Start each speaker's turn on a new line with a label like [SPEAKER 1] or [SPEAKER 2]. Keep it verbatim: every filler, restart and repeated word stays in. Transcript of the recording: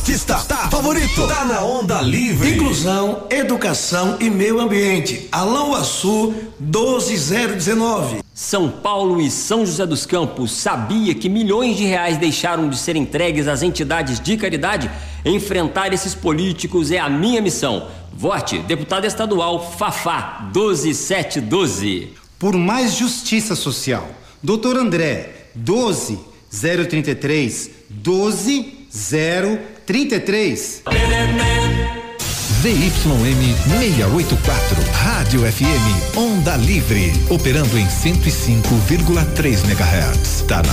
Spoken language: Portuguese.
[SPEAKER 1] artista tá favorito, tá na Onda Livre.
[SPEAKER 2] Inclusão, educação e meio ambiente. Alain Uaçu, doze zero dezenove.
[SPEAKER 3] São Paulo e São José dos Campos sabia que milhões de reais deixaram de ser entregues às entidades de caridade? Enfrentar esses políticos é a minha missão. Vote, deputado estadual Fafá, doze sete doze.
[SPEAKER 4] Por mais justiça social. doutor André, doze zero trinta e três, doze zero trinta e três.
[SPEAKER 1] D Y M seiscentos e oitenta e quatro, Rádio F M, Onda Livre, operando em cento e cinco vírgula três megahertz. Tá na